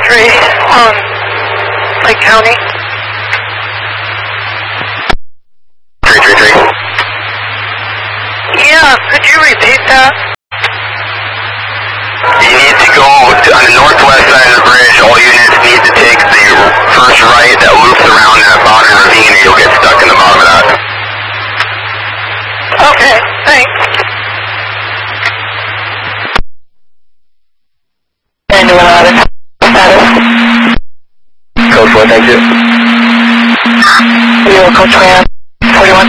333 on Lake County. 333. Yeah, could you repeat that? You need to go on the northwest side of the bridge. All units need to take the first right that loops around that bottom ravine, and you'll get stuck in the bottom of that. Okay, thanks. Code 4, thank you. We will Coach Ram, 41.